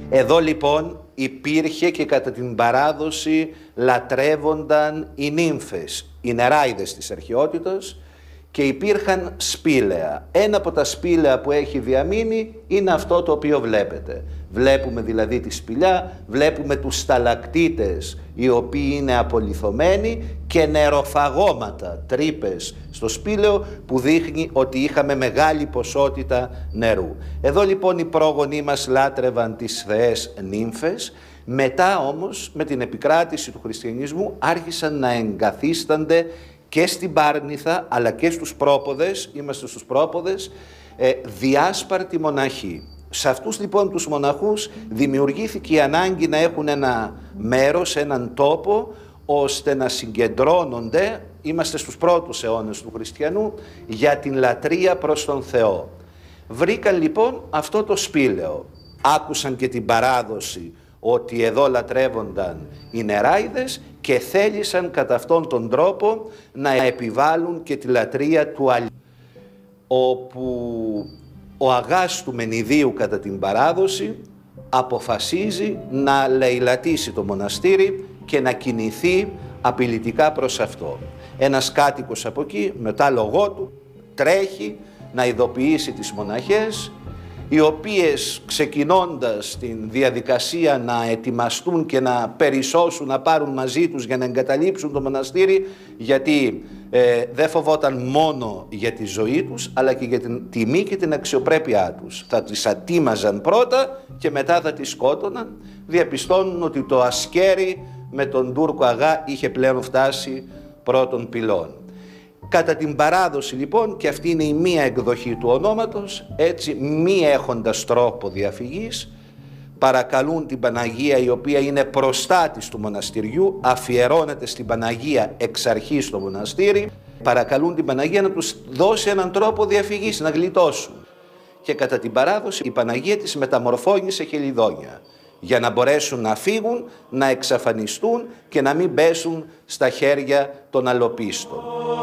Εδώ λοιπόν υπήρχε και κατά την παράδοση λατρεύονταν οι νύμφες, οι νεράιδες της αρχαιότητας, και υπήρχαν σπήλαια. Ένα από τα σπήλαια που έχει διαμείνει είναι αυτό το οποίο βλέπετε. Βλέπουμε δηλαδή τη σπηλιά, βλέπουμε τους σταλακτίτες οι οποίοι είναι απολιθωμένοι και νεροφαγώματα, τρύπες στο σπήλαιο που δείχνει ότι είχαμε μεγάλη ποσότητα νερού. Εδώ λοιπόν οι πρόγονοί μας λάτρευαν τις θεές νύμφες. Μετά όμως με την επικράτηση του χριστιανισμού άρχισαν να εγκαθίστανται και στην Πάρνηθα αλλά και στους πρόποδες, είμαστε στους πρόποδες, διάσπαρτοι μοναχοί. Σε αυτούς λοιπόν τους μοναχούς δημιουργήθηκε η ανάγκη να έχουν ένα μέρος, έναν τόπο, ώστε να συγκεντρώνονται, είμαστε στους πρώτους αιώνες του χριστιανού, για την λατρεία προς τον Θεό. Βρήκαν λοιπόν αυτό το σπήλαιο, άκουσαν και την παράδοση ότι εδώ λατρεύονταν οι νεράιδες και θέλησαν κατά αυτόν τον τρόπο να επιβάλλουν και τη λατρεία του Αλλιού, όπου ο αγάς του Μενιδίου κατά την παράδοση αποφασίζει να λαιλατήσει το μοναστήρι και να κινηθεί απειλητικά προς αυτό. Ένας κάτοικος από εκεί με τα λογό του τρέχει να ειδοποιήσει τις μοναχές, οι οποίες ξεκινώντας την διαδικασία να ετοιμαστούν και να περισσώσουν, να πάρουν μαζί τους για να εγκαταλείψουν το μοναστήρι, γιατί δεν φοβόταν μόνο για τη ζωή τους αλλά και για την τιμή και την αξιοπρέπειά τους. Θα τις ατίμαζαν πρώτα και μετά θα τις σκότωναν. Διαπιστώνουν ότι το ασκέρι με τον Τούρκο αγά είχε πλέον φτάσει πρώτων πυλών. Κατά την παράδοση λοιπόν, και αυτή είναι η μία εκδοχή του ονόματος, έτσι μη έχοντας τρόπο διαφυγής, παρακαλούν την Παναγία, η οποία είναι προστάτης του μοναστηριού, αφιερώνεται στην Παναγία εξ αρχής στο μοναστήρι, παρακαλούν την Παναγία να τους δώσει έναν τρόπο διαφυγής, να γλιτώσουν. Και κατά την παράδοση η Παναγία τις μεταμορφώνει σε χελιδόνια, για να μπορέσουν να φύγουν, να εξαφανιστούν και να μην πέσουν στα χέρια των αλλοπίστων.